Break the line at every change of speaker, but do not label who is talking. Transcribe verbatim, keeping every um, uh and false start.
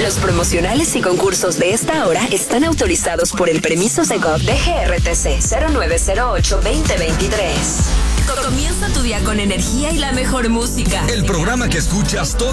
Los promocionales y concursos de esta hora están autorizados por el permiso Segov de G R T C cero nueve cero ocho veinte veintitrés. Comienza tu día con energía y la mejor música.
El programa que escuchas todos